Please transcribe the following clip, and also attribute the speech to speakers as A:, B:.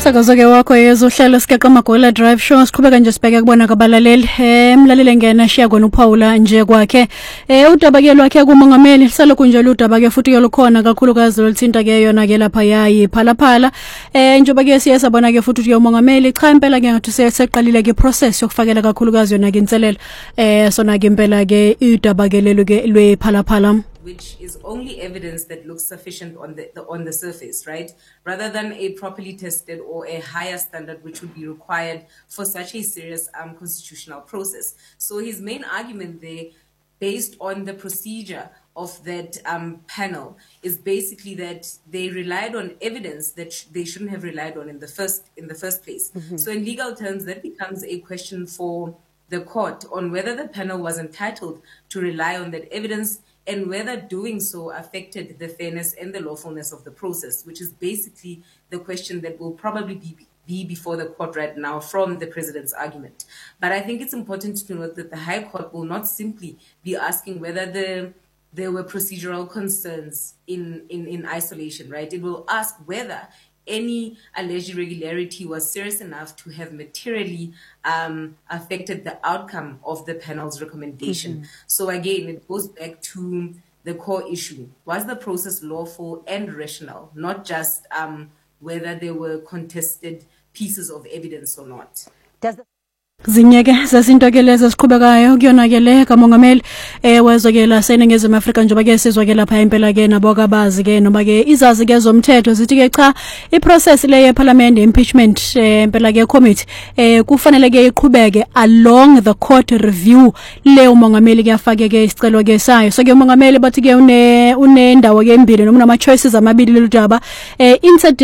A: Umsakazo ke wakho yezohlelo sikeqa Magola Drive Show siqhubeka nje sibheke kubona kabalaleli emlaleli ngena shiya kona uPaula nje kwakhe udaba ke lwakhe kumongameli selokhu nje udaba ke futhi yolukhona kakhulukazi lolithinta ke yona ke lapha yayi phalaphala njengoba ke siyasabona ke futhi umongameli cha impela ke ngathi seqalile ke process yokufakela kakhulukazi yona ke inselelo sona ke impela ke udaba ke lelo ke lwephalaphala,
B: which is only evidence that looks sufficient on the surface, right? Rather than a properly tested or a higher standard which would be required for such a serious constitutional process. So his main argument there, based on the procedure of that panel, is basically that they relied on evidence that they shouldn't have relied on in the first place. Mm-hmm. So in legal terms, that becomes a question for the court on whether the panel was entitled to rely on that evidence and whether doing so affected the fairness and the lawfulness of the process, which is basically the question that will probably be before the court right now from the president's argument. But I think it's important to note that the High Court will not simply be asking whether there were procedural concerns in isolation, right? It will ask whether any alleged irregularity was serious enough to have materially affected the outcome of the panel's recommendation. Mm-hmm. So again, it goes back to the core issue. Was the process lawful and rational, not just whether there were contested pieces of evidence or not?
A: Zinyeke sesinto ke lezi siqhubekayo kuyona ke le kamongameli wezokela seNingizimu Afrika njengoba ke sizwa ke lapha impela ke nabo kabazi ke noma ke izazi ke zomthetho zithi ke cha iprocess le yeParliament impeachment impela ke committee kufanele ke iqhubeke along the court review le umongameli ke afake ke isicelo ke sayo. So ke umongameli bathi ke unendawo ke embili noma ama choices amabili lolu daba